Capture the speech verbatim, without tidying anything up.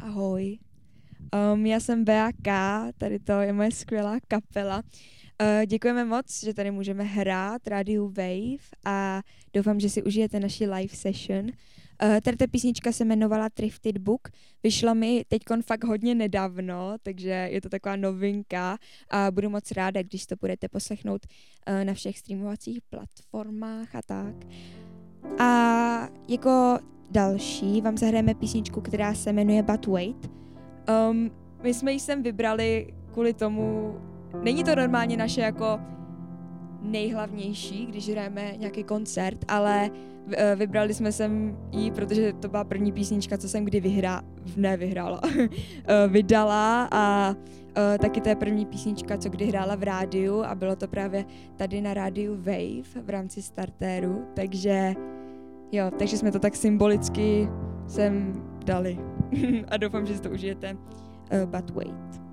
Ahoj. Um, já jsem Bea K, tady to je moje skvělá kapela. Uh, děkujeme moc, že tady můžeme hrát rádiu Wave a doufám, že si užijete naši live session. Uh, tady ta písnička se jmenovala Thrifted Book, vyšla mi teďkon fakt hodně nedávno, takže je to taková novinka a budu moc ráda, když to budete poslechnout uh, na všech streamovacích platformách a tak. A jako další vám zahrajeme písničku, která se jmenuje But Wait. Um, my jsme ji sem vybrali kvůli tomu, není to normálně naše jako nejhlavnější, když hrajeme nějaký koncert, ale vybrali jsme sem ji, protože to byla první písnička, co jsem kdy vyhrá, ne vyhrála, vydala a uh, taky to je první písnička, co kdy hrála v rádiu a bylo to právě tady na rádiu Wave v rámci startéru, takže jo, takže jsme to tak symbolicky sem dali a doufám, že si to užijete. Uh, but wait.